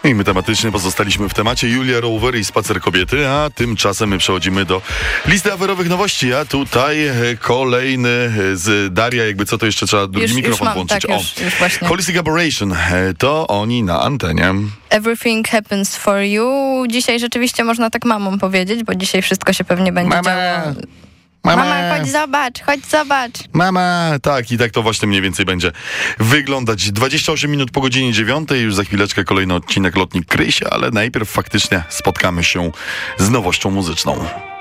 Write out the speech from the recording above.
I my tematycznie pozostaliśmy w temacie Julia Rower i spacer kobiety, a tymczasem my przechodzimy do listy aferowych nowości, a tutaj kolejny z Daria, jakby co to jeszcze trzeba drugi mikrofon włączyć. Tak, już właśnie. Holistic Aberration, to oni na antenie. Everything happens for you. Dzisiaj rzeczywiście można tak mamom powiedzieć, bo dzisiaj wszystko się pewnie będzie działo. Mama, chodź zobacz. Mama, tak, i tak to właśnie mniej więcej będzie wyglądać. 28 minut po godzinie 9, już za chwileczkę kolejny odcinek Lotnik Krysia, ale najpierw faktycznie spotkamy się z nowością muzyczną.